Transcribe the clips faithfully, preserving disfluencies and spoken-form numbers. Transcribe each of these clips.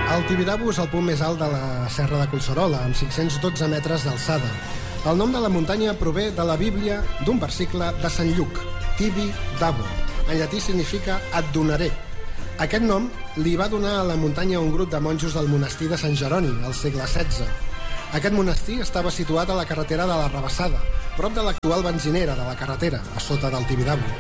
El Tibidabo és el punt més alt de la serra de Collserola, amb cinc-cents dotze metres d'alçada. El nom de la muntanya prové de la Bíblia d'un versicle de Sant Lluc, Tibidabo. En llatí significa et donaré. Aquest nom li va donar a la muntanya un grup de monjos del monestir de Sant Jeroni, al segle setze. Aquest monestir estava situat a la carretera de la Rabassada, prop de l'actual benzinera de la carretera, a sota del Tibidabo.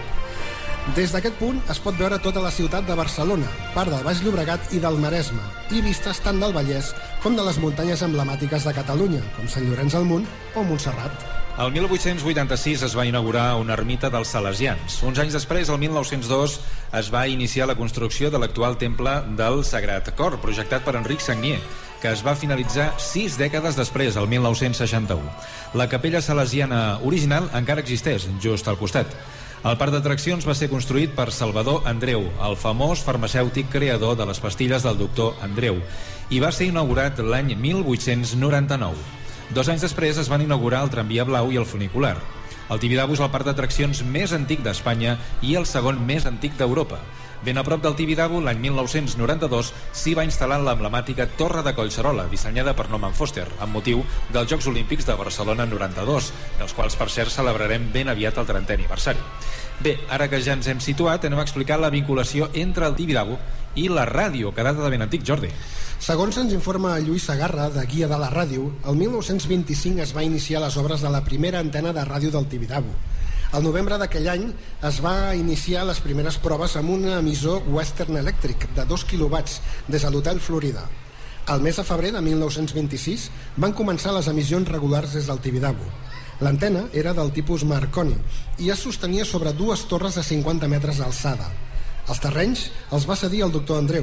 Des d'aquest punt es pot veure tota la ciutat de Barcelona, part del Baix Llobregat i del Maresme, i vistes tant del Vallès com de les muntanyes emblemàtiques de Catalunya, com Sant Llorenç del Munt o Montserrat. El mil vuit-cents vuitanta-sis es va inaugurar una ermita dels Salesians. Uns anys després, el mil nou-cents dos, es va iniciar la construcció de l'actual temple del Sagrat Cor, projectat per Enric Sagnier, que es va finalitzar sis dècades després, el mil nou-cents seixanta-u. La capella salesiana original encara existeix, just al costat. El parc d'atraccions va ser construït per Salvador Andreu, el famós farmacèutic creador de les pastilles del doctor Andreu, i va ser inaugurat l'any mil vuit-cents noranta-nou. Dos anys després es van inaugurar el tramvia blau i el funicular. El Tibidabo és el parc d'atraccions més antic d'Espanya i el segon més antic d'Europa. Ben a prop del Tibidabo, l'any mil nou-cents noranta-dos, s'hi va instal·lar l'emblemàtica Torre de Collserola, dissenyada per Norman Foster, amb motiu dels Jocs Olímpics de Barcelona noranta-dos, dels quals, per cert, celebrarem ben aviat el trentè aniversari. Bé, ara que ja ens hem situat, anem a explicar la vinculació entre el Tibidabo i la ràdio, que data de ben antic, Jordi. Segons ens informa Lluís Sagarra, de Guia de la Ràdio, el mil nou-cents vint-i-cinc es va iniciar les obres de la primera antena de ràdio del Tibidabo. Al novembre d'aquell any es va iniciar les primeres proves amb un emissor Western Electric de dos quilowatts des de l'Hotel Florida. Al mes de febrer de mil nou-cents vint-i-sis van començar les emissions regulars des del Tibidabo. L'antena era del tipus Marconi i es sostenia sobre dues torres de cinquanta metres d'alçada. Els terrenys els va cedir el doctor Andreu.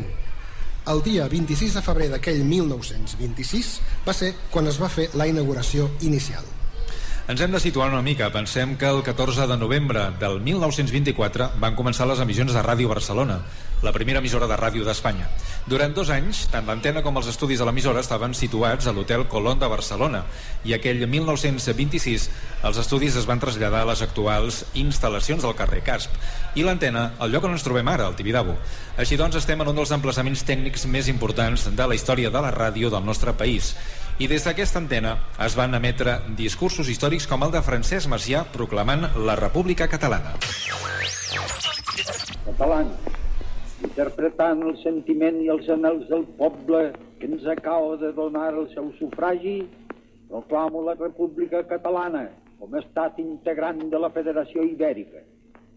El dia vint-i-sis de febrer d'aquell mil nou-cents vint-i-sis va ser quan es va fer la inauguració inicial. Ens hem de situar una mica. Pensem que el catorze de novembre del mil nou-cents vint-i-quatre van començar les emissions de Ràdio Barcelona, la primera emissora de ràdio d'Espanya. Durant dos anys, tant l'antena com els estudis de l'emissora estaven situats a l'Hotel Colón de Barcelona, i aquell mil nou-cents vint-i-sis els estudis es van traslladar a les actuals instal·lacions del carrer Casp, i l'antena al lloc on ens trobem ara, al Tibidabo. Així doncs, estem en un dels emplaçaments tècnics més importants de la història de la ràdio del nostre país. I des d'aquesta antena es van emetre discursos històrics com el de Francesc Macià proclamant la República Catalana. Catalans, interpretant el sentiment i els anhels del poble que ens acaba de donar el seu sufragi, proclamo la República Catalana com a estat integrant de la Federació Ibèrica.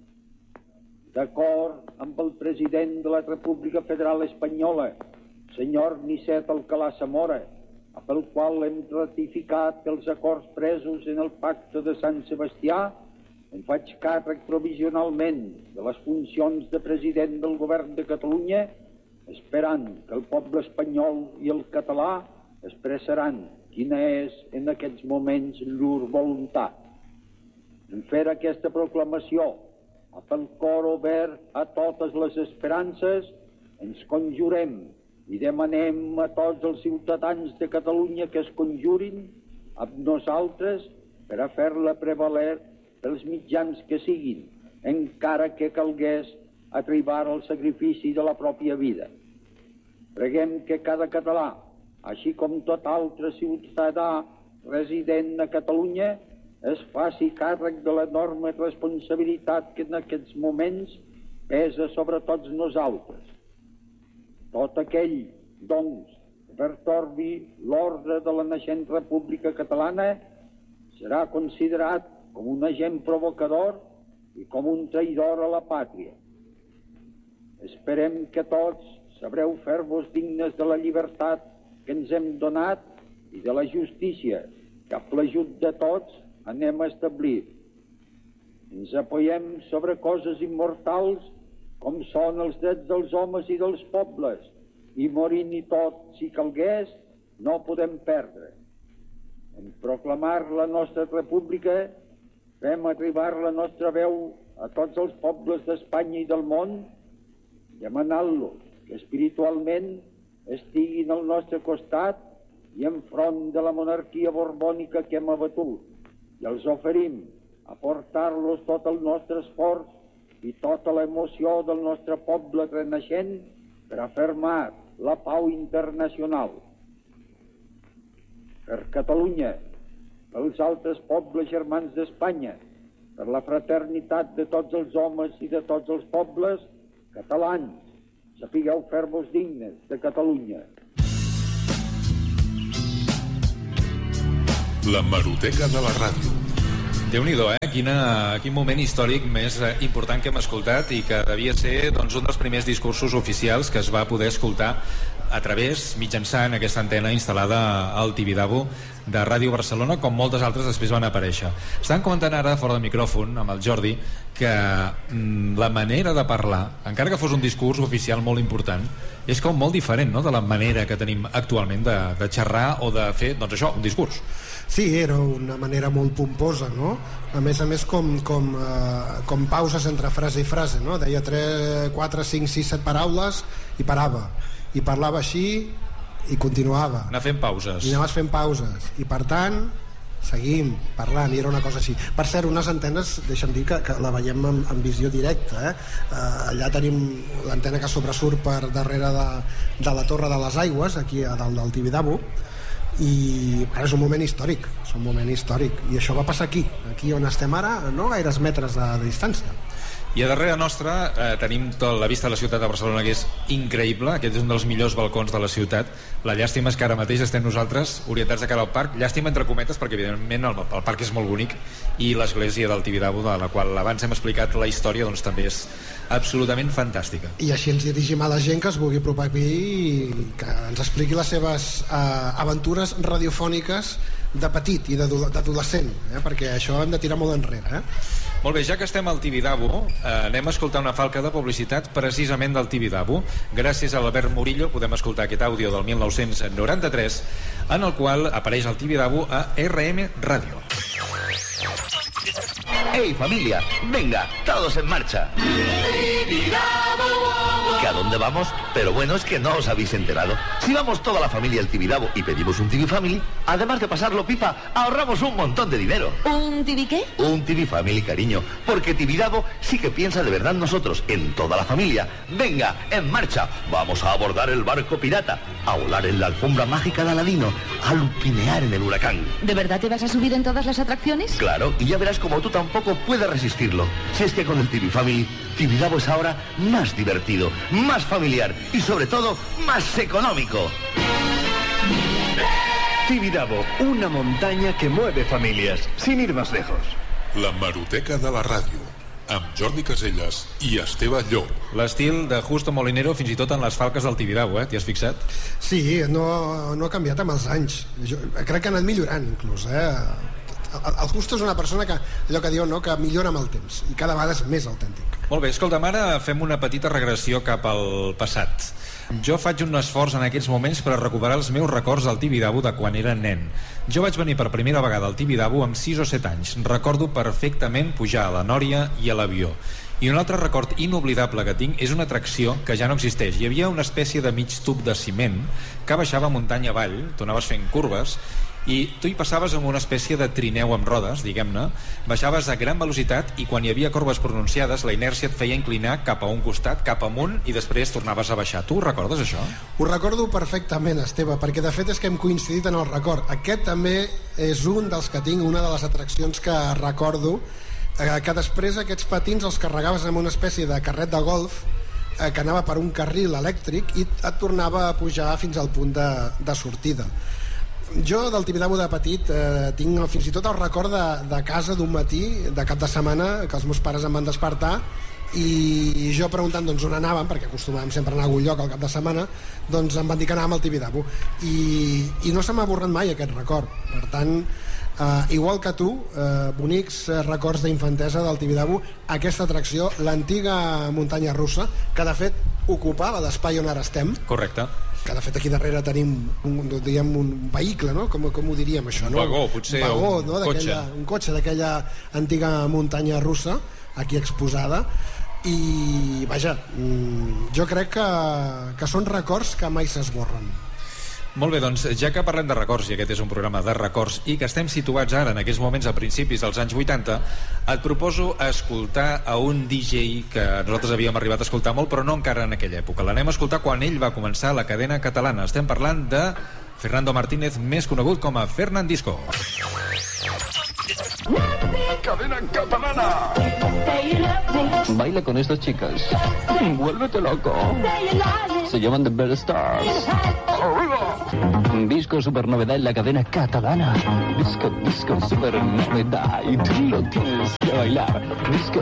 D'acord amb el president de la República Federal Espanyola, senyor Nicet Alcalá Zamora, pel qual hem ratificat els acords presos en el Pacte de Sant Sebastià, em faig càrrec provisionalment de les funcions de president del Govern de Catalunya, esperant que el poble espanyol i el català expressaran quina és en aquests moments llur voluntat. En fer aquesta proclamació, amb el cor obert a totes les esperances, ens conjurem i demanem a tots els ciutadans de Catalunya que es conjurin amb nosaltres per a fer-la prevaler pels mitjans que siguin, encara que calgués arribar al sacrifici de la pròpia vida. Preguem que cada català, així com tot altre ciutadà resident a Catalunya, es faci càrrec de l'enorme responsabilitat que en aquests moments pesa sobre tots nosaltres. Tot aquell, doncs, que pertorbi l'ordre de la naixent República Catalana serà considerat com un agent provocador i com un traïdor a la pàtria. Esperem que tots sabreu fer-vos dignes de la llibertat que ens hem donat i de la justícia que, amb l'ajut de tots, anem a establir. Ens apoyem sobre coses immortals com són els drets dels homes i dels pobles, i morint-hi tot, si calgués, no podem perdre. En proclamar la nostra república, fem arribar la nostra veu a tots els pobles d'Espanya i del món, demanant-los que espiritualment estiguin al nostre costat i enfront de la monarquia borbònica que hem abatut, i els oferim aportar-los tot el nostre esforç i tota l'emoció del nostre poble renaixent per afirmar la pau internacional. Per Catalunya, pels altres pobles germans d'Espanya, per la fraternitat de tots els homes i de tots els pobles catalans, sapigueu fer-vos dignes de Catalunya. L'hemeroteca de la ràdio. Déu-n'hi-do, eh? Quina, quin moment històric més important que hem escoltat i que devia ser doncs, un dels primers discursos oficials que es va poder escoltar a través, mitjançant aquesta antena instal·lada al Tibidabo de Ràdio Barcelona, com moltes altres després van aparèixer. Estan comentant ara, fora de micròfon, amb el Jordi, que mm, la manera de parlar, encara que fos un discurs oficial molt important, és com molt diferent, no?, de la manera que tenim actualment de, de xerrar o de fer, doncs això, un discurs. Sí, era una manera molt pomposa, no? A més a més, com, com, eh, com pauses entre frase i frase, no? Deia tres, quatre, cinc, sis, set paraules i parava. I parlava així i continuava. Anar fent pauses. I anaves fent pauses. I per tant, seguim parlant, i era una cosa així. Per cert, unes antenes, deixa'm dir que, que la veiem en, en visió directa, eh? Uh, allà tenim l'antena que sobresurt per darrere de, de la Torre de les Aigües, aquí a dalt del Tibidabo, i ara és un moment històric, és un moment històric, i això va passar aquí, aquí on estem ara, no gaires metres de, de distància. I a darrere nostra eh, tenim tota la vista de la ciutat de Barcelona, que és increïble. Aquest és un dels millors balcons de la ciutat. La llàstima és que ara mateix estem nosaltres orientats a cara al parc. Llàstima entre cometes, perquè evidentment el, el parc és molt bonic, i l'església del Tibidabo, de la qual abans hem explicat la història, doncs també és absolutament fantàstica. I així ens dirigim a la gent que es vulgui apropar aquí i que ens expliqui les seves eh, aventures radiofòniques de petit i d'adolescent, eh? Perquè això hem de tirar molt enrere, eh? Molt bé, ja que estem al Tibidabo, eh, anem a escoltar una falca de publicitat precisament del Tibidabo. Gràcies a l'Albert Murillo podem escoltar aquest àudio del mil nou-cents noranta-tres, en el qual apareix el Tibidabo a R M Ràdio. ¡Hey, familia! ¡Venga, todos en marcha! ¿Que a dónde vamos? Pero bueno, es que no os habéis enterado. Si vamos toda la familia al Tibidabo y pedimos un Tibi Family, además de pasarlo pipa, ahorramos un montón de dinero. ¿Un Tibi qué? Un Tibi Family, cariño. Porque Tibidabo sí que piensa de verdad en nosotros, en toda la familia. Venga, en marcha. Vamos a abordar el barco pirata, a volar en la alfombra mágica de Aladino, a lupinear en el huracán. ¿De verdad te vas a subir en todas las atracciones? Claro, y ya verás como tú tampoco puedes resistirlo. Si es que con el Tibi Family, Tibidabo es ahora más divertido, más familiar y sobre todo más económico. Tibidabo, una montaña que mueve familias, sin ir más lejos. L'hemeroteca de la ràdio, amb Jordi Casellas i Esteve Llop. L'estil de Justo Molinero fins i tot en les falques del Tibidabo, eh? T'hi has fixat? Sí, no, no ha canviat amb els anys. Jo crec que ha anat millorant, inclús, eh? El, el Justo és una persona que, allò que diu, no?, que millora amb el temps i cada vegada és més autèntic. Molt bé, escolta'm, ara fem una petita regressió cap al passat. Jo faig un esforç en aquests moments per a recuperar els meus records del Tibidabo de quan era nen. Jo vaig venir per primera vegada al Tibidabo amb sis o set anys. Recordo perfectament pujar a la Nòria i a l'avió. I un altre record inoblidable que tinc és una atracció que ja no existeix. Hi havia una espècie de mig tub de ciment que baixava muntanya avall, tu anaves fent curves, i tu hi passaves amb una espècie de trineu amb rodes, diguem-ne, baixaves a gran velocitat i quan hi havia corbes pronunciades la inèrcia et feia inclinar cap a un costat, cap amunt, i després tornaves a baixar. Tu ho recordes, això? Ho recordo perfectament, Esteve, perquè de fet és que hem coincidit en el record. Aquest també és un dels que tinc, una de les atraccions que recordo, eh, que després aquests patins els carregaves amb una espècie de carret de golf eh, que anava per un carril elèctric i et tornava a pujar fins al punt de, de sortida. Jo del Tibidabo de petit eh, tinc fins i tot el record de, de casa d'un matí de cap de setmana que els meus pares em van despertar i jo preguntant doncs, on anàvem, perquè acostumàvem sempre a anar a algun lloc al cap de setmana, doncs em van dir que anàvem al Tibidabo i, i no se m'ha borrat mai aquest record. Per tant, eh, igual que tu, eh, bonics eh, records d'infantesa del Tibidabo, aquesta atracció, l'antiga muntanya russa, que de fet ocupava l'espai on ara estem. Correcte. Que de fet aquí darrere tenim un, diguem, un vehicle, no? Com, com ho diríem això, no? Un vagó, potser, un, vagó, un no? cotxe. Un cotxe d'aquella antiga muntanya russa, aquí exposada, i vaja, jo crec que, que són records que mai s'esborren. Molt bé, doncs, ja que parlem de records, i aquest és un programa de records, i que estem situats ara, en aquests moments, a principis dels anys vuitanta, et proposo escoltar a un D J que nosaltres havíem arribat a escoltar molt, però no encara en aquella època. L'anem a escoltar quan ell va començar la cadena catalana. Estem parlant de Fernando Martínez, més conegut com a Fernandisco. Cadena catalana. Baila con estas chicas. Vuélvete loco. Se llaman The Bell Stars. Disco super novedad en la cadena catalana. Disco, disco super novedad. Y tú lo tienes que bailar. Disco